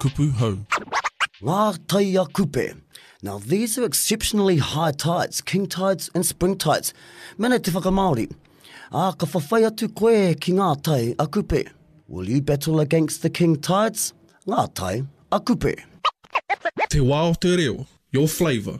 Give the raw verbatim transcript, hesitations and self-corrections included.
kupu hau. Ngā tai a kupe. Now these are exceptionally high tides, king tides and spring tides. Mene te whakamaori. A ka whawhai atu koe ki ngā tai a kupe. Will you battle against the king tides? Ngā tai a kupe. Te wā o te reo, your flavour.